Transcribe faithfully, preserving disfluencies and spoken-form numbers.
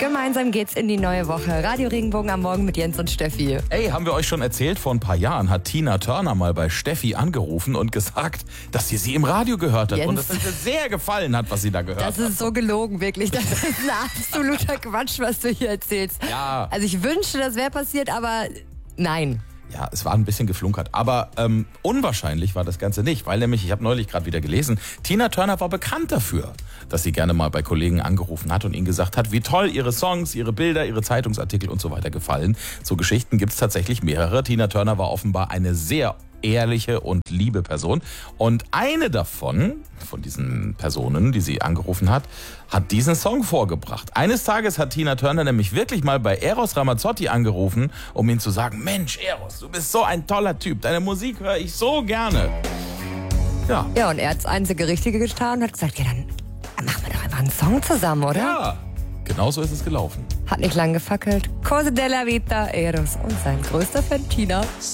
Gemeinsam geht's in die neue Woche. Radio Regenbogen am Morgen mit Jens und Steffi. Ey, haben wir euch schon erzählt, vor ein paar Jahren hat Tina Turner mal bei Steffi angerufen und gesagt, dass sie sie im Radio gehört hat. Jens. Und dass es ihr sehr gefallen hat, was sie da gehört Das hat. ist so gelogen, wirklich. Das ist ein absoluter Quatsch, was du hier erzählst. Ja. Also ich wünschte, das wäre passiert, aber nein. Ja, es war ein bisschen geflunkert. Aber ähm, unwahrscheinlich war das Ganze nicht, weil nämlich, ich habe neulich gerade wieder gelesen, Tina Turner war bekannt dafür, dass sie gerne mal bei Kollegen angerufen hat und ihnen gesagt hat, wie toll ihre Songs, ihre Bilder, ihre Zeitungsartikel und so weiter gefallen. So Geschichten gibt es tatsächlich mehrere. Tina Turner war offenbar eine sehr ehrliche und liebe Person. Und eine davon, von diesen Personen, die sie angerufen hat, hat diesen Song vorgebracht. Eines Tages hat Tina Turner nämlich wirklich mal bei Eros Ramazzotti angerufen, um ihm zu sagen, Mensch Eros, du bist so ein toller Typ, deine Musik höre ich so gerne. Ja. Ja, und er hat das einzige Richtige getan und hat gesagt, ja, dann machen wir doch einfach einen Song zusammen, oder? Ja, genau so ist es gelaufen. Hat nicht lang gefackelt. Cose della Vita, Eros und sein größter Fan Tina.